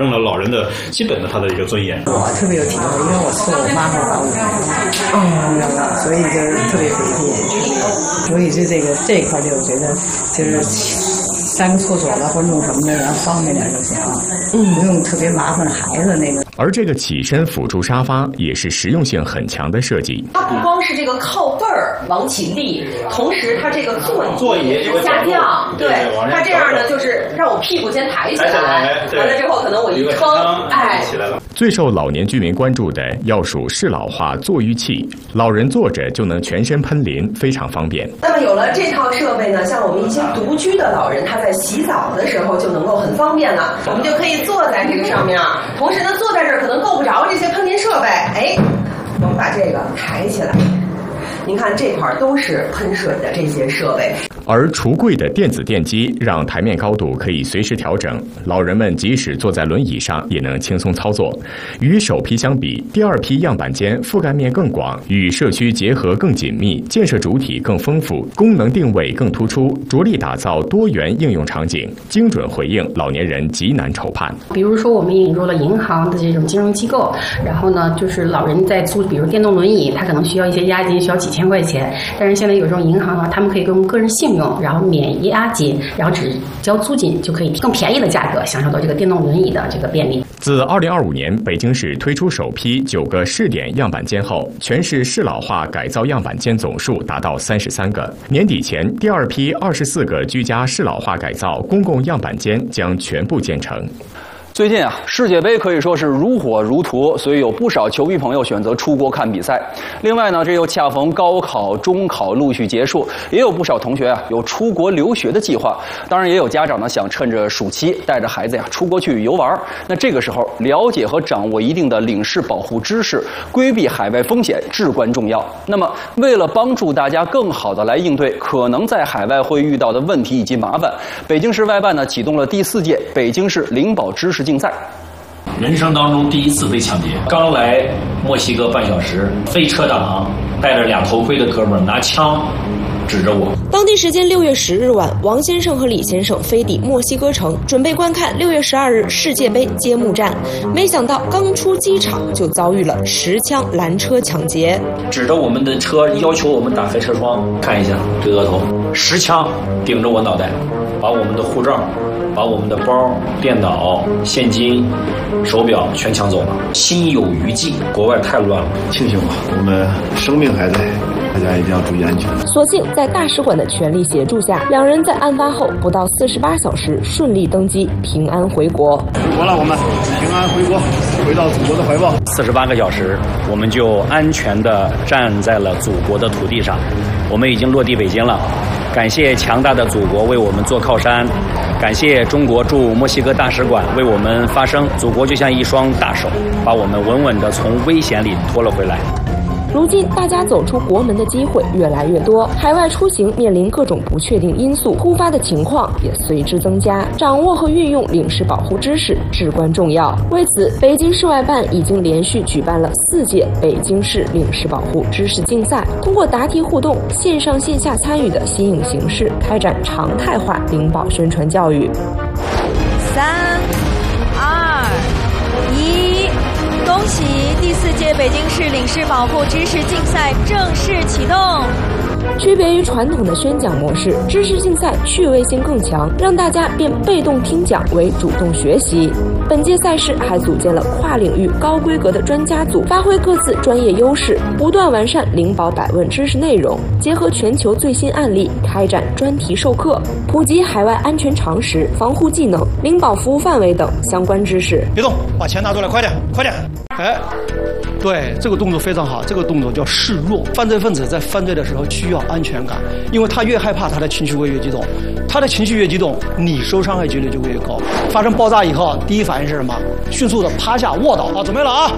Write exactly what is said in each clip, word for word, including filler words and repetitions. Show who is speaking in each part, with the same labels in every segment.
Speaker 1: 证了老人的基本的他的一个尊严。
Speaker 2: 我特别有体会，因为我是我妈妈把我养大，嗯，所以就是特别给力。所以是这个这一块，就我觉得就是三个厕所了或者弄什么的，然后方便点就行了，嗯，不用特别麻烦孩子那个。
Speaker 3: 而这个起身辅助沙发也是实用性很强的设计。
Speaker 4: 它不光是这个靠背儿往起立，同时它这个座椅
Speaker 1: 座椅
Speaker 4: 下降，对，它这样呢就是让我屁股先抬起来，完了之后可能我一撑，哎，起来了。
Speaker 3: 最受老年居民关注的要数适老化坐浴器，老人坐着就能全身喷淋，非常方便。
Speaker 4: 那么有了这套设备呢，像我们一些独居的老人，他在洗澡的时候就能够很方便了，我们就可以坐在这个上面，同时呢坐在这儿可能够不着这些喷淋设备，哎，我们把这个抬起来。您看这块都是喷水的这些设备，
Speaker 3: 而橱柜的电子电机让台面高度可以随时调整，老人们即使坐在轮椅上也能轻松操作。与首批相比，第二批样板间覆盖面更广，与社区结合更紧密，建设主体更丰富，功能定位更突出，着力打造多元应用场景，精准回应老年人急难愁盼。
Speaker 5: 比如说，我们引入了银行的这种金融机构，然后呢，就是老人在租，比如电动轮椅，他可能需要一些押金，需要几千块钱，但是现在有这种银行啊，他们可以给我们个人信用，然后免押金，然后只交租金就可以更便宜的价格享受到这个电动轮椅的这个便利。
Speaker 3: 自二零二五年北京市推出首批九个试点样板间后，全市适老化改造样板间总数达到三十三个。年底前，第二批二十四个居家适老化改造公共样板间将全部建成。
Speaker 6: 最近啊，世界杯可以说是如火如荼，所以有不少球迷朋友选择出国看比赛。另外呢，这又恰逢高考、中考陆续结束，也有不少同学啊有出国留学的计划。当然，也有家长呢想趁着暑期带着孩子呀出国去游玩。那这个时候，了解和掌握一定的领事保护知识，规避海外风险至关重要。那么，为了帮助大家更好的来应对可能在海外会遇到的问题以及麻烦，北京市外办呢启动了第四届北京市领保知识竞赛。
Speaker 7: 人生当中第一次被抢劫，刚来墨西哥半小时，飞车党戴着俩头盔的哥们儿拿枪指着我。
Speaker 8: 当地时间六月十日晚，王先生和李先生飞抵墨西哥城，准备观看六月十二日世界杯揭幕战。没想到刚出机场就遭遇了持枪拦车抢劫，
Speaker 7: 指着我们的车要求我们打开车窗看一下这额头，持枪顶着我脑袋，把我们的护照、把我们的包、电脑、现金、手表全抢走了，心有余悸。国外太乱了，
Speaker 9: 庆幸吧，我们生命还在，大家一定要注意安全。
Speaker 8: 所幸在大使馆的全力协助下，两人在案发后不到四十八小时顺利登机，平安回国。
Speaker 9: 回国了，我们平安回国，回到祖国的怀抱。
Speaker 7: 四十八个小时，我们就安全地站在了祖国的土地上。我们已经落地北京了，感谢强大的祖国为我们做靠山，感谢中国驻墨西哥大使馆为我们发声。祖国就像一双大手，把我们稳稳地从危险里拖了回来。
Speaker 8: 如今，大家走出国门的机会越来越多，海外出行面临各种不确定因素，突发的情况也随之增加。掌握和运用领事保护知识至关重要。为此，北京市外办已经连续举办了四届北京市领事保护知识竞赛，通过答题互动、线上线下参与的新颖形式，开展常态化领保宣传教育。
Speaker 10: 三、二、一。恭喜第四届北京市领事保护知识竞赛正式启动。
Speaker 8: 区别于传统的宣讲模式，知识竞赛趣味性更强，让大家变被动听讲为主动学习。本届赛事还组建了跨领域高规格的专家组，发挥各自专业优势，不断完善领保百问知识内容，结合全球最新案例，开展专题授课，普及海外安全常识、防护技能、领保服务范围等相关知识。
Speaker 11: 别动，把钱拿出来，快点，快点！哎，对，这个动作非常好，这个动作叫示弱。犯罪分子在犯罪的时候需要安全感，因为他越害怕，他的情绪会越激动，他的情绪越激动，你受伤害几率就会越高。发生爆炸以后，第一反应是什么？迅速的趴下卧倒啊！准备了啊！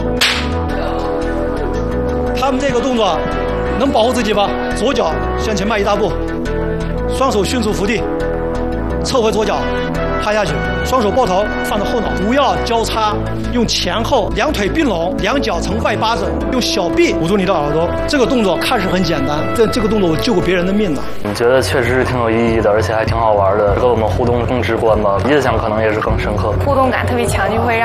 Speaker 11: 他们这个动作能保护自己吧？左脚向前迈一大步，双手迅速扶地，侧回左脚。趴下去，双手抱头放在后脑，不要交叉，用前后两腿并拢，两脚呈外八字，用小臂捂住你的耳朵。这个动作看似很简单，但这个动作我救过别人的命呢。
Speaker 12: 我觉得确实是挺有意义的，而且还挺好玩的，和我们互动更直观吧，印象可能也是更深刻，
Speaker 13: 互动感特别强，就会让